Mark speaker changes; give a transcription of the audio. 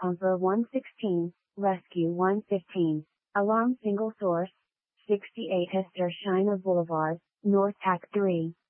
Speaker 1: Pumper 116, Rescue 115. Alarm single source. 68 Hester Shiner Boulevard, North Act 3.